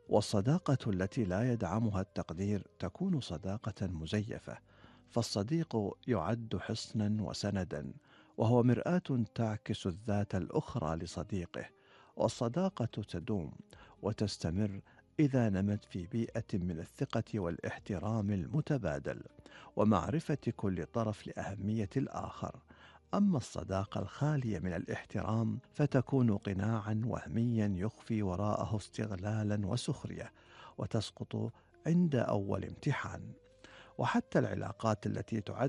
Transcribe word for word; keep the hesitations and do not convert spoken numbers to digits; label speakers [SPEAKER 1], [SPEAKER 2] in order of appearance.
[SPEAKER 1] والصداقة التي لا يدعمها التقدير تكون صداقة مزيفة، فالصديق يعد حصنا وسندا، وهو مرآة تعكس الذات الأخرى لصديقه. والصداقة تدوم وتستمر إذا نمت في بيئة من الثقة والاحترام المتبادل، ومعرفة كل طرف لأهمية الآخر. أما الصداقة الخالية من الاحترام فتكون قناعا وهميا يخفي وراءه استغلالا وسخرية، وتسقط عند أول امتحان. وحتى العلاقات التي تعد